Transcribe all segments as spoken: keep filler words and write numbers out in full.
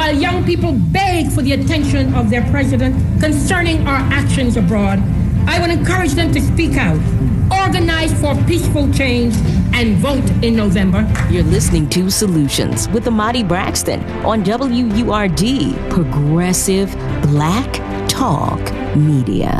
while young people beg for the attention of their president concerning our actions abroad, I would encourage them to speak out, organize for peaceful change, and vote in November. You're listening to Solutions with Amadi Braxton on W U R D, Progressive Black Talk Media.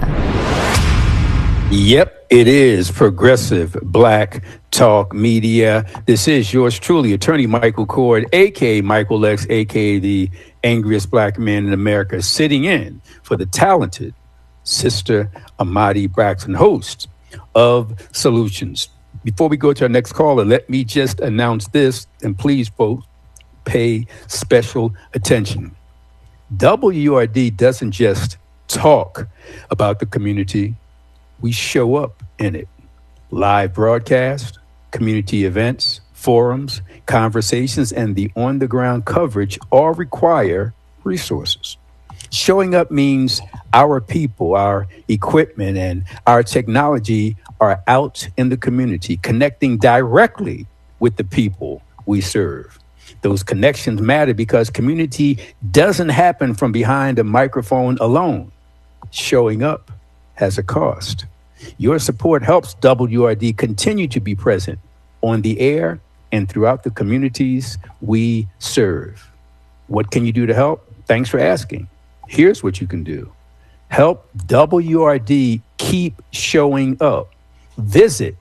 Yep, it is Progressive Black Talk Media. This is yours truly, Attorney Michael Cord, a k a. Michael X, a k a the angriest black man in America, sitting in for the talented Sister Amadi Braxton, host of Solutions. Before we go to our next caller, let me just announce this, and please, folks, pay special attention. W U R D doesn't just talk about the community. We show up in it. Live broadcast, community events, forums, conversations, and the on-the-ground coverage all require resources. Showing up means our people, our equipment, and our technology are out in the community, connecting directly with the people we serve. Those connections matter because community doesn't happen from behind a microphone alone. Showing up has a cost. Your support helps W R D continue to be present on the air and throughout the communities we serve. What can you do to help? Thanks for asking. Here's what you can do. Help W U R D keep showing up. Visit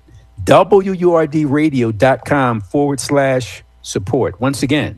wurdradio.com forward slash support. Once again,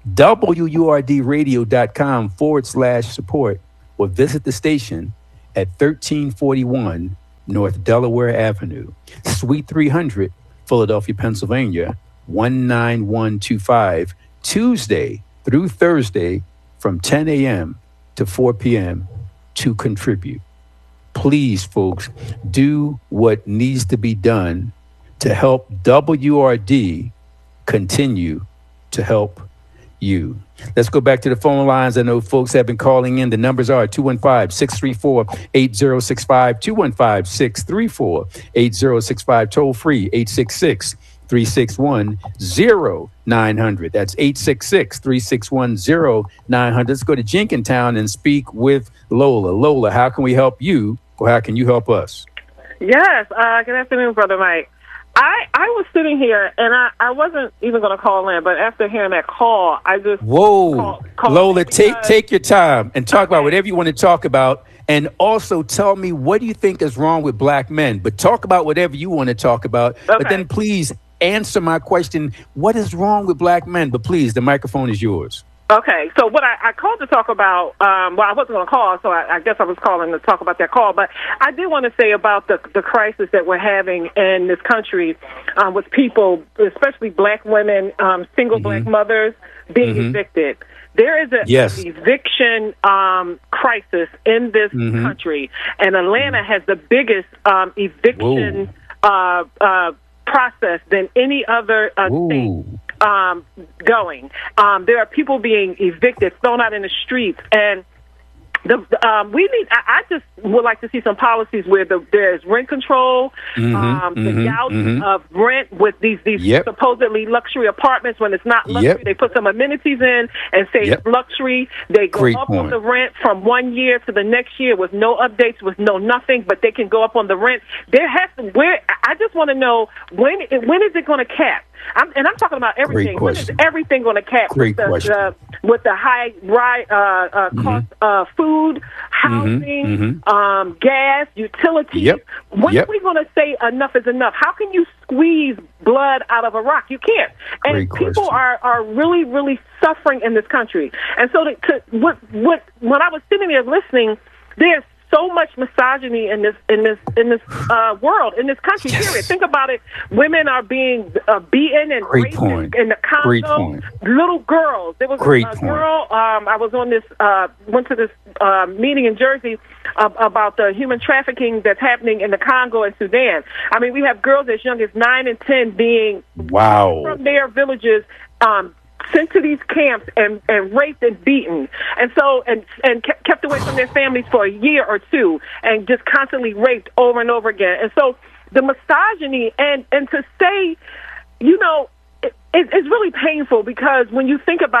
wurdradio.com forward slash support, or visit the station at thirteen forty-one North Delaware Avenue, Suite three hundred, Philadelphia, Pennsylvania, one nine one two five, Tuesday through Thursday from ten a.m. to four p.m. to contribute. Please, folks, do what needs to be done to help W R D continue to help you. Let's go back to the phone lines. I know folks have been calling in. The numbers are two one five, six three four, eight zero six five, two one five, six three four, eight zero six five, toll free, eight six six, three six one, zero nine hundred. That's eight six six, three six one, zero nine hundred. Let's go to Jenkintown and speak with Lola. Lola, how can we help you, or how can you help us? Yes. Uh, good afternoon, Brother Mike. I, I was sitting here, and I, I wasn't even going to call in, but after hearing that call, I just... Whoa. Called, called Lola, take because... take your time and talk okay. about whatever you want to talk about. And also tell me, what do you think is wrong with black men? But talk about whatever you want to talk about. Okay. But then please answer my question, what is wrong with black men? But please, the microphone is yours. Okay, so what I, I called to talk about, um, well, I wasn't going to call, so I, I guess I was calling to talk about that call, but I did want to say about the, the crisis that we're having in this country um, with people, especially black women, um, single mm-hmm. black mothers being mm-hmm. evicted. There is an yes. eviction um, crisis in this mm-hmm. country, and Atlanta mm-hmm. has the biggest um, eviction uh, uh, process than any other uh, state. Um, going. Um, there are people being evicted, thrown out in the streets, and the um, we need. I, I just would like to see some policies where the, there's rent control, mm-hmm, um, mm-hmm, the gouging mm-hmm. of rent with these these yep. supposedly luxury apartments. When it's not luxury, yep. they put some amenities in and say yep. it's luxury. They go Great up point. on the rent from one year to the next year with no updates, with no nothing, but they can go up on the rent. There has to. Where I just want to know when when is it going to cap? I'm, and I'm talking about everything. When is everything going to cap? Great with the, question. the, with the high ri- uh, uh, mm-hmm. cost of food, housing, mm-hmm. um, gas, utilities. Yep. When yep. are we going to say enough is enough? How can you squeeze blood out of a rock? You can't. And Great people question. are, are really, really suffering in this country. And so to, to, what, what, when I was sitting there listening, there's so much misogyny in this in this in this uh, world, in this country. Yes. Period. Think about it. Women are being uh, beaten and Great raped point. in, in the Congo. Great point. Little girls. There was Great a, a point. girl. Um, I was on this. Uh, went to this uh, meeting in Jersey uh, about the human trafficking that's happening in the Congo and Sudan. I mean, we have girls as young as nine and ten being wow from their villages. Um, sent to these camps and, and raped and beaten, and so and and kept away from their families for a year or two, and just constantly raped over and over again. And so the misogyny and and to say, you know, it, it, it's really painful because when you think about it,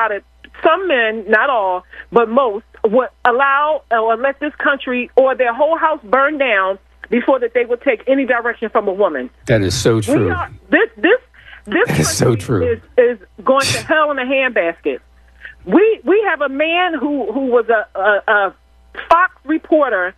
some men, not all, but most, would allow or let this country or their whole house burn down before that they would take any direction from a woman. That is so true. We are, this this this that is so true. Is, is going to hell in a handbasket. We we have a man who, who was a, a, a Fox reporter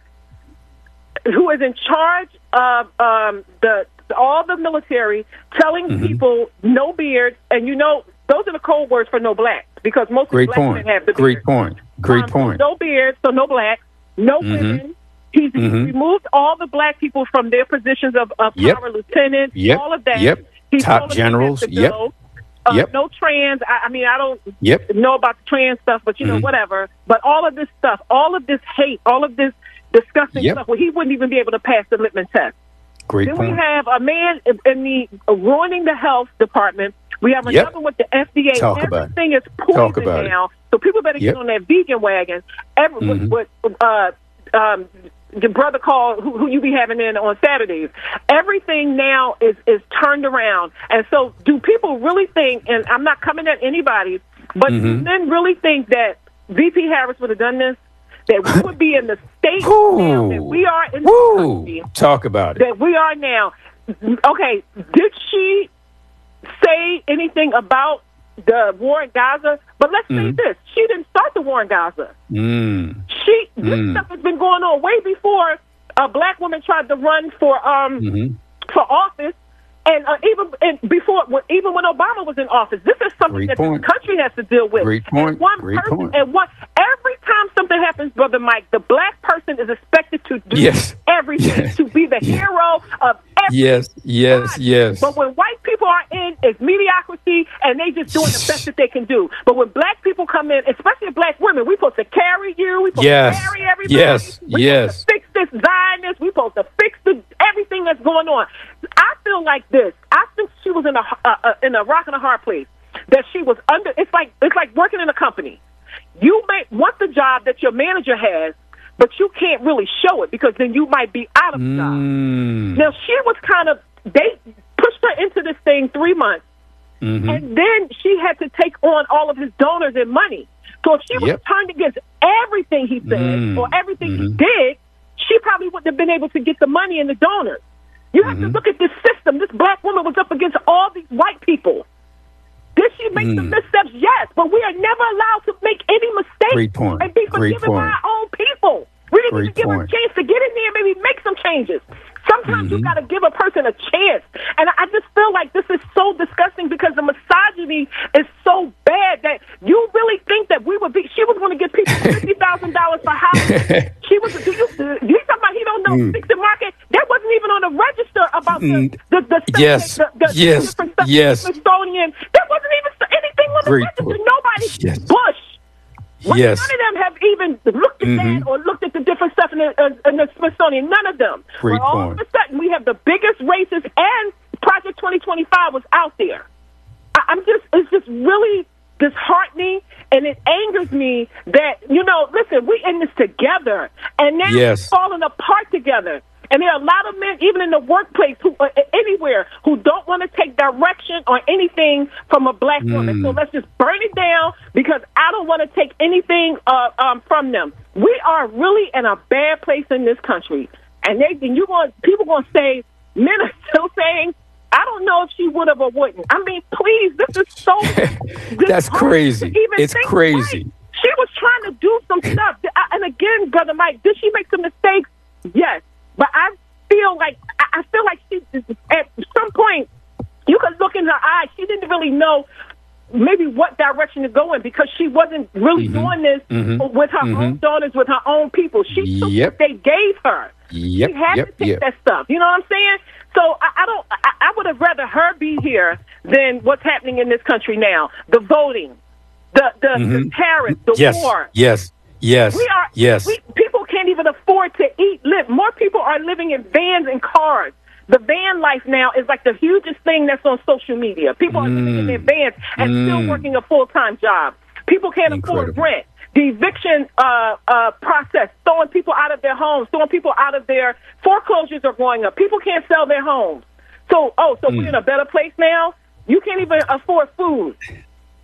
who is in charge of um, the all the military, telling mm-hmm. people no beard, and you know those are the code words for no black, because most Great black point. men have the beard. Great point. Great um, point. No beard, so no black, no mm-hmm. women. He's mm-hmm. removed all the black people from their positions of, of yep. power, lieutenants, yep. all of that. Yep. He's Top generals. Yep. Uh, yep. No trans. I, I mean, I don't yep. know about the trans stuff, but you know, mm-hmm. whatever. But all of this stuff, all of this hate, all of this disgusting yep. stuff, well, he wouldn't even be able to pass the litmus test. Great then point. we have a man in, in the uh, ruining the health department. We have yep. another with the F D A. Talk Everything about is poison about now, it. so people better yep. get on that vegan wagon. Every, mm-hmm. with, with, uh, um, the brother called who, who you be having in on Saturdays. Everything now is is turned around, and so do people really think? And I'm not coming at anybody, but mm-hmm. do men really think that V P Harris would have done this? That we would be in the state now that we are in the country. Talk about it. That we are now. Okay, did she say anything about the war in Gaza? But let's mm. say this: she didn't start the war in Gaza. Mm. She this mm. stuff has been going on way before a black woman tried to run for um mm-hmm. for office. And uh, even and before, when, even when Obama was in office, this is something Great that point. the country has to deal with. Great point. And one Great person, point. and one every time something happens, Brother Mike, the black person is expected to do yes. everything, yes. to be the yes. hero of everything. Yes, yes, yes. But when white people are in, it's mediocrity, and they just doing the best that they can do. But when black people come in, especially black women, we're supposed to carry you. We're supposed yes. to carry everybody. Yes, we're yes. supposed to fix this Zionist. We're supposed to fix the, everything that's going on. I feel like this. I think she was in a uh, uh, in a rock and a hard place. That she was under. It's like it's like working in a company. You may want the job that your manager has, but you can't really show it because then you might be out of the mm. job. Now she was kind of. They pushed her into this thing three months, mm-hmm. and then she had to take on all of his donors and money. So if she was yep. turned against everything he said mm. or everything mm-hmm. he did, she probably wouldn't have been able to get the money and the donors. You have mm-hmm. to look at this system. This black woman was up against all these white people. Did she make mm. some missteps? Yes, but we are never allowed to make any mistakes Great point. and be Great forgiven point. by our own people. We didn't Great even give point. her a chance to get in there and maybe make some changes. Sometimes mm-hmm. you got to give a person a chance. And I just feel like this is so disgusting because the misogyny is so bad that you really think that we would be, she was going to give people fifty thousand dollars for houses. She was, do you, you talking about he don't know mm. fix the market? That wasn't even on the register about the, mm. the, the, the, yes. the, the, yes. the different stuff. Yes. Smithsonian. That wasn't even anything on the Great register. point. Nobody, yes. Bush. Well, yes. None of them have even looked at mm-hmm. that or looked at the different stuff in the, uh, in the Smithsonian. None of them. Great well, all point. of a sudden, we have the biggest racist, and Project twenty twenty-five was out there. I, I'm just, it's just really disheartening, and it angers me that, you know, listen, we in this together, and now yes. we're falling apart together. And there are a lot of men, even in the workplace, who uh, anywhere, who don't want to take direction or anything from a black mm. woman. So let's just burn it down because I don't want to take anything uh, um, from them. We are really in a bad place in this country, and they, and you want people going to say, men are still saying, I don't know if she would have or wouldn't. I mean, please, this is so. That's crazy. It's crazy. Right. She was trying to do some stuff, and again, Brother Mike, did she make some mistakes? Yes. But I feel like I feel like she at some point you could look in her eyes. She didn't really know maybe what direction to go in because she wasn't really mm-hmm. doing this mm-hmm. with her mm-hmm. own daughters, with her own people. She took yep. what they gave her. Yep. She had yep. to take yep. that stuff. You know what I'm saying? So I, I don't. I, I would have rather her be here than what's happening in this country now. The voting, the the, mm-hmm. the tariffs, the yes. war. Yes. Yes. We are. Yes. We, people can't even afford to eat, live. More people are living in vans and cars. The van life now is like the hugest thing that's on social media. People mm. are living in their vans and mm. still working a full-time job. People can't Incredible. afford rent. The eviction uh, uh, process, throwing people out of their homes, throwing people out of their foreclosures are going up. People can't sell their homes. So, oh, so mm. we're in a better place now? You can't even afford food.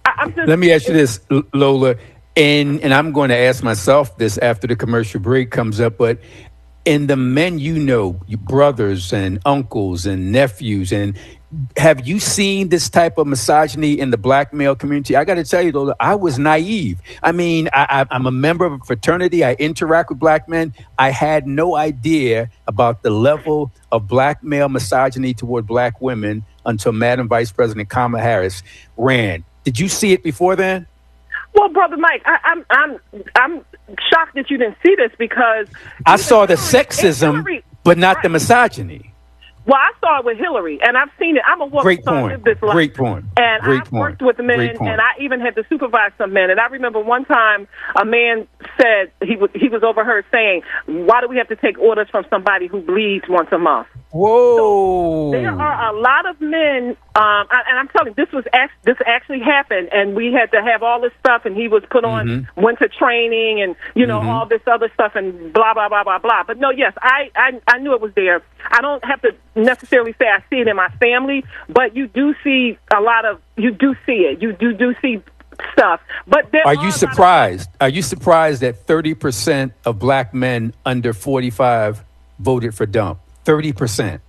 I, I'm just, let me ask you this, Lola, and and I'm going to ask myself this after the commercial break comes up, but in the men you know, your brothers and uncles and nephews, and have you seen this type of misogyny in the black male community? I got to tell you, Lola, I was naive. I mean, I, I, I'm a member of a fraternity. I interact with black men. I had no idea about the level of black male misogyny toward black women until Madam Vice President Kamala Harris ran. Did you see it before then? Well, Brother Mike, I, I'm I'm I'm shocked that you didn't see this because I saw the Hillary, sexism, Hillary, but not right. the misogyny. Well, I saw it with Hillary, and I've seen it. I'm a woman, Great so I point. live this life. Great point. And Great I've point. worked with men, Great point. and I even had to supervise some men. And I remember one time a man said he was he was overheard saying, "Why do we have to take orders from somebody who bleeds once a month?" Whoa! So there are a lot of men, um, I, and I'm telling you, this was act, this actually happened, and we had to have all this stuff, and he was put on Mm-hmm. winter training, and you know Mm-hmm. all this other stuff, and blah blah blah blah blah. But no, yes, I, I I knew it was there. I don't have to necessarily say I see it in my family, but you do see a lot of you do see it. You do do see stuff. But there Are are you a lot of- surprised? Are you surprised that thirty percent of black men under forty-five voted for Dump? thirty percent.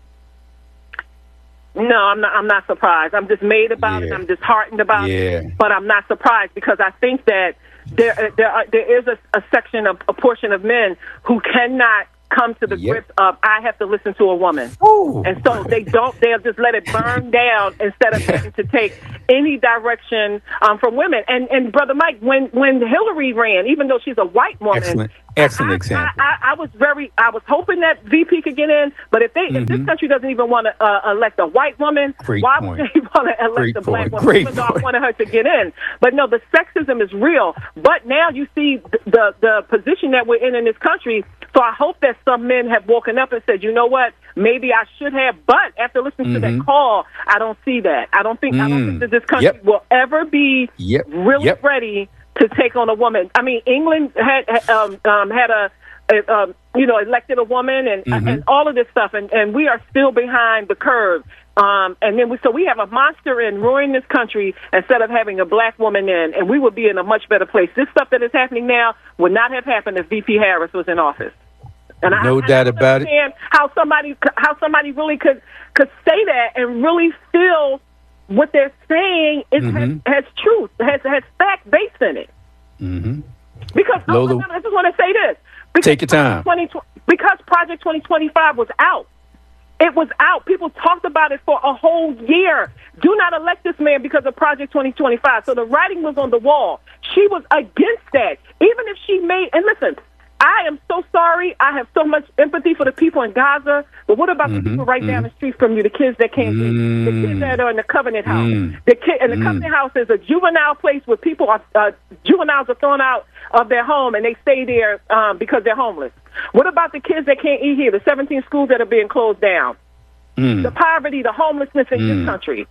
No, I'm not. I'm not surprised. I'm just made about it. Yeah. I'm disheartened about Yeah. it. But I'm not surprised because I think that there there are, there is a, a section of a portion of men who cannot come to the Yep. grips of I have to listen to a woman, Ooh. and so they don't. They'll just let it burn down instead of having to take any direction um, from women. And and Brother Mike, when when Hillary ran, even though she's a white woman, Excellent. Excellent I, example. I, I, I was very. I was hoping that V P could get in, but if they, if this country doesn't even want to uh, elect a white woman, Great why point. would they want to elect Great a black point. woman? Great Even though I point. wanted her to get in, but no, the sexism is real. But now you see the the, the position that we're in in this country. So I hope that some men have woken up and said, you know what, maybe I should have. But after listening to that call, I don't see that. I don't think. I don't think that this country Yep. will ever be Yep. really Yep. ready to take on a woman. I mean, England had had, um, um, had a. Uh, um, you know, elected a woman and Mm-hmm. and all of this stuff, and, and we are still behind the curve. Um, and then we, so we have a monster in ruining this country instead of having a black woman in, and we would be in a much better place. This stuff that is happening now would not have happened if V P Harris was in office. And I, No I doubt don't about it. understand how somebody how somebody really could could say that and really feel what they're saying is Mm-hmm. has, has truth, has has fact base in it. Mm-hmm. Because oh, Lola- I just want to say this. Because Take your time. twenty, because Project twenty twenty-five was out. It was out. People talked about it for a whole year. Do not elect this man because of Project twenty twenty-five. So the writing was on the wall. She was against that. Even if she made, and listen, I am so sorry. I have so much empathy for the people in Gaza. But what about Mm-hmm, the people right down the street from you, the kids that can't Mm. read, the kids that are in the Covenant House? Mm. The kid, and the Covenant House is a juvenile place where people are, uh, juveniles are thrown out of their home and they stay there um, because they're homeless. What about the kids that can't eat here? The seventeen schools that are being closed down. Mm. The poverty, the homelessness in Mm. this country.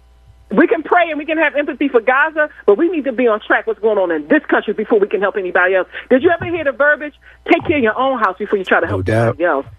We can pray and we can have empathy for Gaza, but we need to be on track what's going on in this country before we can help anybody else. Did you ever hear the verbiage? Take care of your own house before you try to help doubt. somebody else.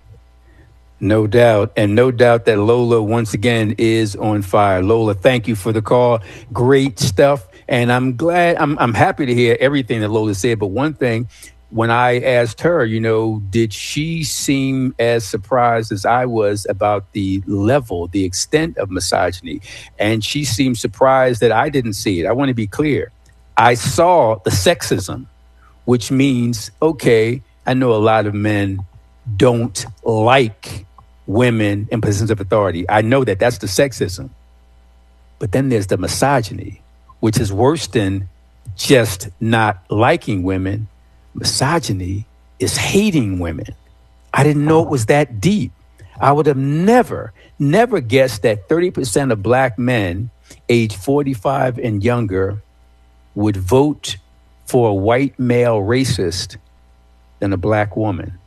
No doubt. And no doubt that Lola, once again, is on fire. Lola, thank you for the call. Great stuff. And I'm glad, I'm, I'm happy to hear everything that Lola said. But one thing, when I asked her, you know, did she seem as surprised as I was about the level, the extent of misogyny? And she seemed surprised that I didn't see it. I want to be clear. I saw the sexism, which means, okay, I know a lot of men don't like women in positions of authority. I know that that's the sexism. But then there's the misogyny, which is worse than just not liking women. Misogyny is hating women. I didn't know it was that deep. I would have never, never guessed that thirty percent of black men age forty-five and younger would vote for a white male racist than a black woman.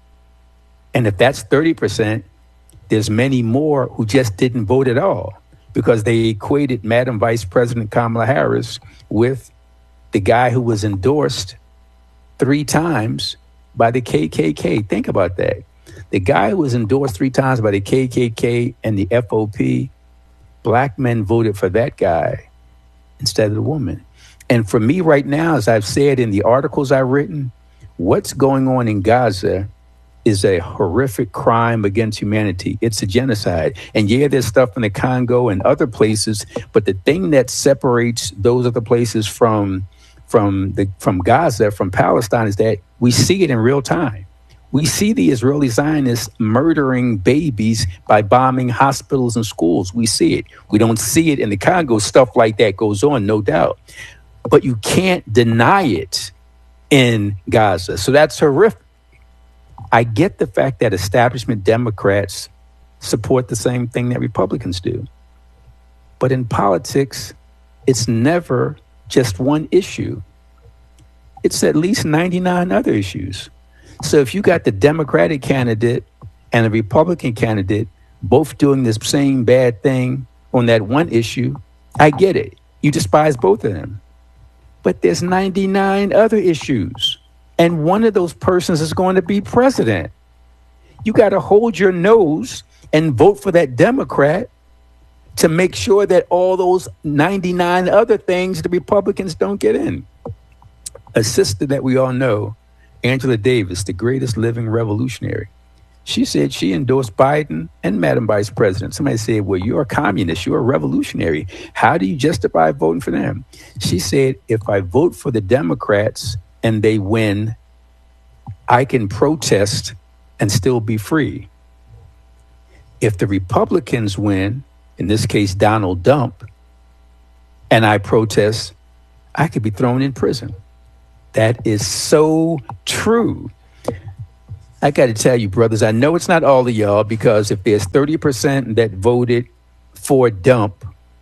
And if that's thirty percent, there's many more who just didn't vote at all because they equated Madam Vice President Kamala Harris with the guy who was endorsed three times by the K K K. Think about that. The guy who was endorsed three times by the K K K and the F O P, black men voted for that guy instead of the woman. And for me right now, as I've said in the articles I've written, what's going on in Gaza is a horrific crime against humanity. It's a genocide. And yeah, there's stuff in the Congo and other places, but the thing that separates those other places from from the from Gaza, from Palestine, is that we see it in real time. We see the Israeli Zionists murdering babies by bombing hospitals and schools. We see it. We don't see it in the Congo. Stuff like that goes on, no doubt. But you can't deny it in Gaza. So that's horrific. I get the fact that establishment Democrats support the same thing that Republicans do. But in politics, it's never just one issue. It's at least ninety-nine other issues. So if you got the Democratic candidate and the Republican candidate both doing this same bad thing on that one issue, I get it. You despise both of them. But there's ninety-nine other issues. And one of those persons is going to be president. You got to hold your nose and vote for that Democrat to make sure that all those ninety-nine other things the Republicans don't get in. A sister that we all know, Angela Davis, the greatest living revolutionary, she said she endorsed Biden and Madam Vice President. Somebody said, well, you're a communist, you're a revolutionary. How do you justify voting for them? She said, if I vote for the Democrats and they win, I can protest and still be free. If the Republicans win, in this case, Donald Trump, and I protest, I could be thrown in prison. That is so true. I got to tell you, brothers, I know it's not all of y'all, because if there's thirty percent that voted for Dump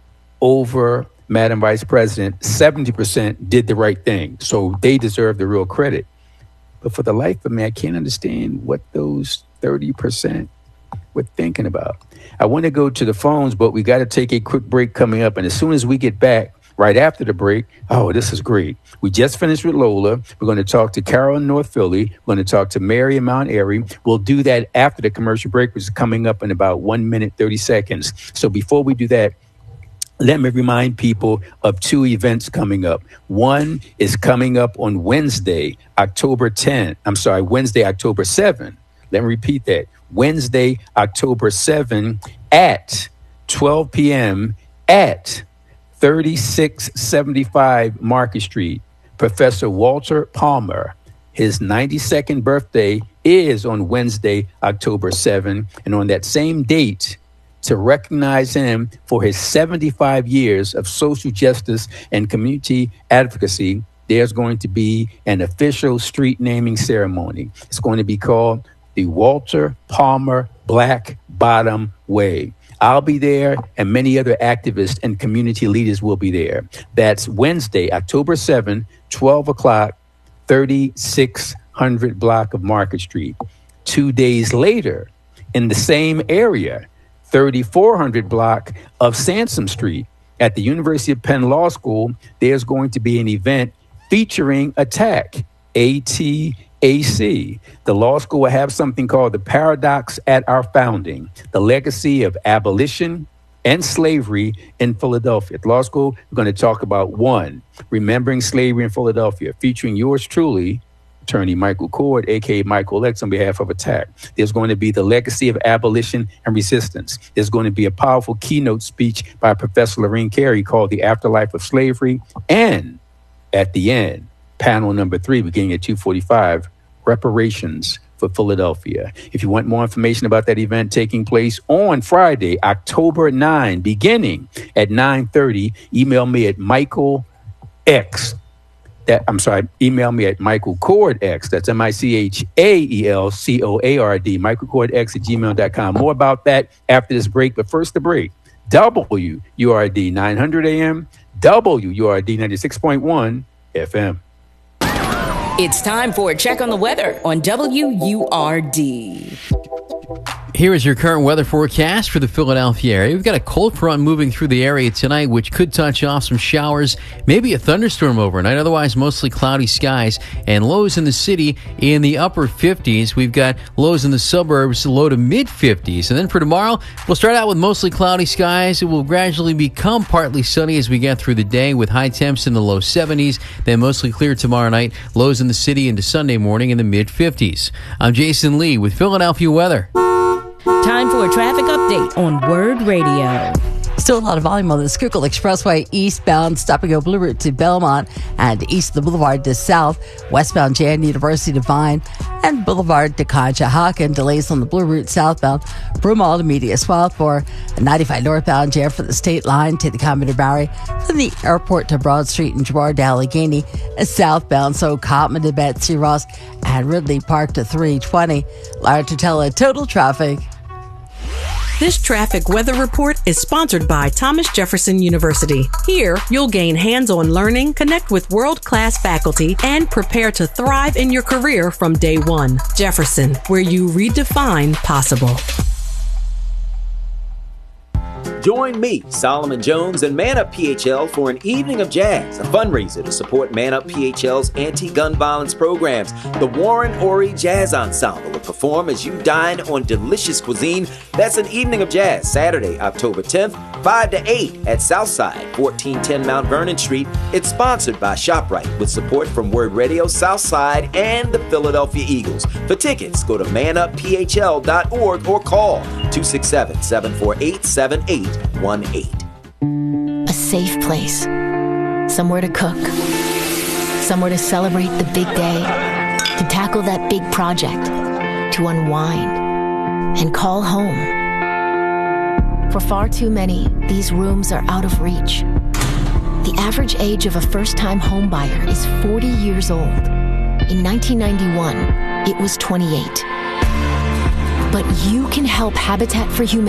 over Madam Vice President, seventy percent did the right thing. So they deserve the real credit. But for the life of me, I can't understand what those thirty percent were thinking about. I want to go to the phones, but we got to take a quick break coming up. And as soon as we get back, right after the break, oh, this is great. We just finished with Lola. We're going to talk to Carol in North Philly. We're going to talk to Mary in Mount Airy. We'll do that after the commercial break, which is coming up in about one minute, thirty seconds. So before we do that, let me remind people of two events coming up. One is coming up on Wednesday, October tenth. I'm sorry, Wednesday, October seventh. Let me repeat that. Wednesday, October seventh at twelve p.m. at thirty-six seventy-five Market Street. Professor Walter Palmer, his ninety-second birthday is on Wednesday, October seventh. And on that same date, to recognize him for his seventy-five years of social justice and community advocacy, there's going to be an official street naming ceremony. It's going to be called the Walter Palmer Black Bottom Way. I'll be there, and many other activists and community leaders will be there. That's Wednesday, October seventh, twelve o'clock, thirty-six hundred block of Market Street. Two days later, in the same area, thirty-four hundred block of Sansom Street at the University of Penn Law School, there's going to be an event featuring ATTAC, A T A C. The law school will have something called the Paradox at Our Founding, the legacy of abolition and slavery in Philadelphia. At the law school, we're going to talk about one, remembering slavery in Philadelphia, featuring yours truly, attorney Michael Cord, a k a. Michael X, on behalf of ATTAC. There's going to be the legacy of abolition and resistance. There's going to be a powerful keynote speech by Professor Lorraine Carey called The Afterlife of Slavery. And at the end, panel number three, beginning at two forty-five, reparations for Philadelphia. If you want more information about that event taking place on Friday, October ninth, beginning at nine thirty, email me at Michael X. That I'm sorry, email me at Michael Cord X. That's M I C H A E L C O A R D, Michael Cord X at gmail dot com. More about that after this break. But first, the break. W U R D nine hundred A M, W U R D ninety-six point one F M. It's time for a check on the weather on W U R D. Here is your current weather forecast for the Philadelphia area. We've got a cold front moving through the area tonight, which could touch off some showers, maybe a thunderstorm overnight. Otherwise, mostly cloudy skies and lows in the city in the upper fifties. We've got lows in the suburbs, low to mid fifties. And then for tomorrow, we'll start out with mostly cloudy skies. It will gradually become partly sunny as we get through the day with high temps in the low seventies. Then mostly clear tomorrow night, lows in the city into Sunday morning in the mid fifties. I'm Jason Lee with Philadelphia weather. Time for a traffic update on Word Radio. Still a lot of volume on the Schuylkill Expressway eastbound, stopping go Blue Route to Belmont and east of the Boulevard to south, westbound Jan University to Vine and Boulevard to Conshohocken. Delays on the Blue Route southbound, Broomall to Media Swarthmore, ninety-five northbound jam for the state line to the Commodore Barry, from the airport to Broad Street and Gerard to Allegheny, and southbound, so Cotman to Betsy Ross and Ridley Park to three twenty. Lara Tutela, total traffic. This traffic weather report is sponsored by Thomas Jefferson University. Here, you'll gain hands-on learning, connect with world-class faculty, and prepare to thrive in your career from day one. Jefferson, where you redefine possible. Join me, Solomon Jones, and Man Up P H L for an evening of jazz, a fundraiser to support Man Up P H L's anti-gun violence programs. The Warren Ori Jazz Ensemble will perform as you dine on delicious cuisine. That's an evening of jazz, Saturday, October tenth, five to eight at Southside, fourteen ten Mount Vernon Street. It's sponsored by ShopRite with support from Word Radio, Southside, and the Philadelphia Eagles. For tickets, go to man up p h l dot org or call two six seven, seven four eight, seven eight one eight. A safe place. Somewhere to cook. Somewhere to celebrate the big day. To tackle that big project. To unwind. And call home. For far too many, these rooms are out of reach. The average age of a first-time home buyer is forty years old. In nineteen ninety-one, it was twenty-eight. But you can help Habitat for Humanity